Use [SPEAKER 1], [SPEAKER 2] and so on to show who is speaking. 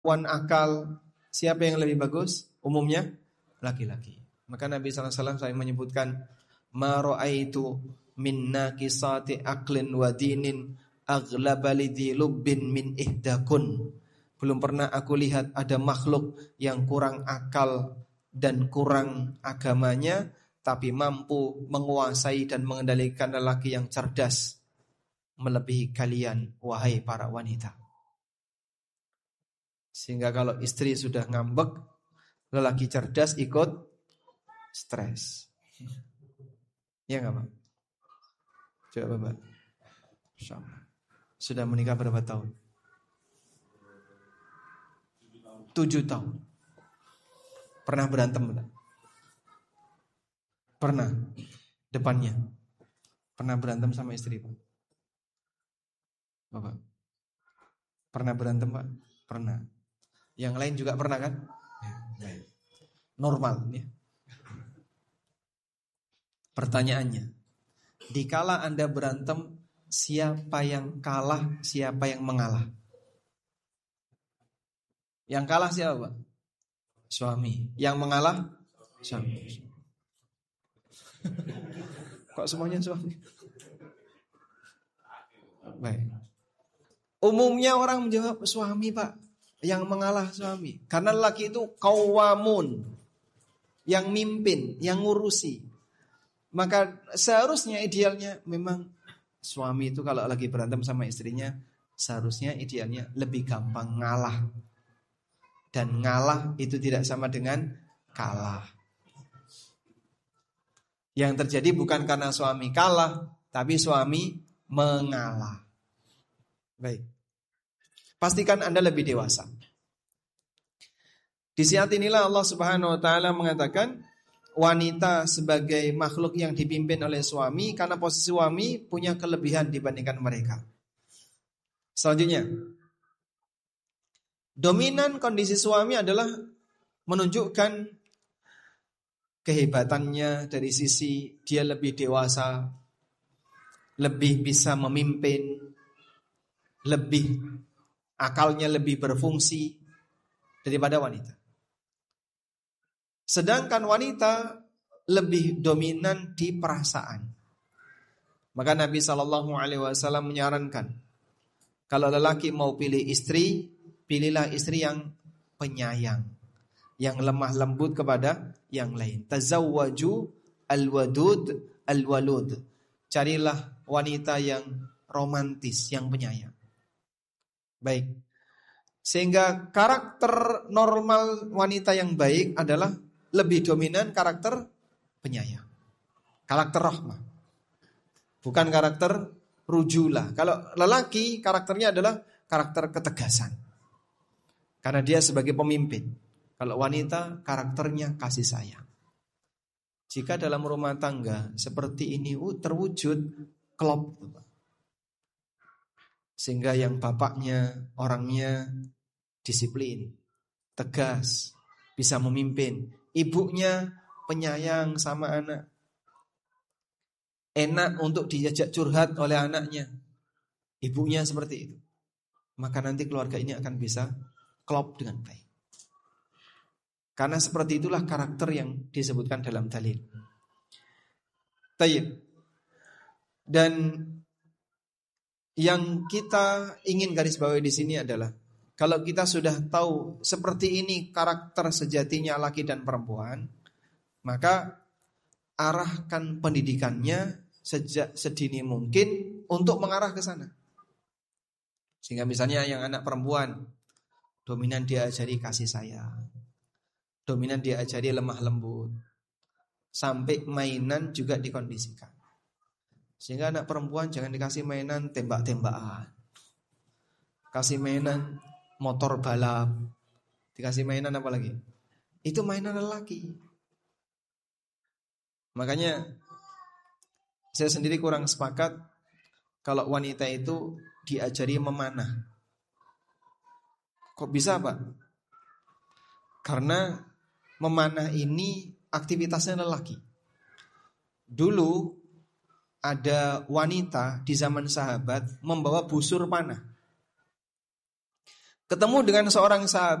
[SPEAKER 1] wan akal, siapa yang lebih bagus? Umumnya laki-laki. Maka Nabi SAW saya menyebutkan, ma ra'aitu min naqisati aqlin wa dinin aghlaba lidhi lubbin min ihdakun. Belum pernah aku lihat ada makhluk yang kurang akal dan kurang agamanya, tapi mampu menguasai dan mengendalikan lelaki yang cerdas melebihi kalian, wahai para wanita. Sehingga kalau istri sudah ngambek, lelaki cerdas ikut stres. Ya enggak, Pak? Coba, Pak. Sudah menikah berapa tahun? 7 tahun. Pernah berantem enggak? Pernah. Depannya. Pernah berantem sama istri, Pak? Bapak. Pernah berantem, Pak? Pernah. Yang lain juga pernah kan? Ya. Normal ya. Pertanyaannya, dikala Anda berantem, siapa yang kalah, siapa yang mengalah? Yang kalah siapa, Pak? Suami. Yang mengalah? Suami. Kok semuanya suami? Baik. Umumnya orang menjawab suami, Pak. Yang mengalah suami. Karena laki itu qawamun, yang mimpin, yang ngurusi. Maka seharusnya idealnya memang suami itu kalau lagi berantem sama istrinya, seharusnya idealnya lebih gampang ngalah. Dan ngalah itu tidak sama dengan kalah. Yang terjadi bukan karena suami kalah, tapi suami mengalah. Baik. Pastikan Anda lebih dewasa. Di saat inilah Allah Subhanahu wa taala mengatakan wanita sebagai makhluk yang dipimpin oleh suami, karena posisi suami punya kelebihan dibandingkan mereka. Selanjutnya, dominan kondisi suami adalah menunjukkan kehebatannya dari sisi dia lebih dewasa, lebih bisa memimpin, lebih akalnya lebih berfungsi daripada wanita. Sedangkan wanita lebih dominan di perasaan. Maka Nabi SAW menyarankan, kalau lelaki mau pilih istri, pilihlah istri yang penyayang, yang lemah lembut kepada yang lain. Tazawwaju al-wadud al-walud. Carilah wanita yang romantis, yang penyayang. Baik. Sehingga karakter normal wanita yang baik adalah lebih dominan karakter penyayang, karakter rahmah, bukan karakter rujulah. Kalau lelaki karakternya adalah karakter ketegasan, karena dia sebagai pemimpin. Kalau wanita karakternya kasih sayang. Jika dalam rumah tangga seperti ini terwujud, klop, sehingga yang bapaknya orangnya disiplin, tegas, bisa memimpin. Ibunya penyayang sama anak, enak untuk diajak curhat oleh anaknya. Ibunya seperti itu. Maka nanti keluarga ini akan bisa klop dengan baik. Karena seperti itulah karakter yang disebutkan dalam dalil. Tayyib. Dan yang kita ingin garis bawahi di sini adalah, kalau kita sudah tahu seperti ini karakter sejatinya laki dan perempuan, maka arahkan pendidikannya sejak sedini mungkin untuk mengarah ke sana. Sehingga misalnya yang anak perempuan, dominan diajari kasih sayang, dominan diajari lemah lembut, sampai mainan juga dikondisikan. Sehingga anak perempuan jangan dikasih mainan tembak-tembakan, kasih mainan motor balap, dikasih mainan apa lagi? Itu mainan lelaki. Makanya saya sendiri kurang sepakat kalau wanita itu diajari memanah. Kok bisa, Pak? Karena memanah ini aktivitasnya lelaki. Dulu ada wanita di zaman sahabat membawa busur panah. ketemu dengan seorang sahabat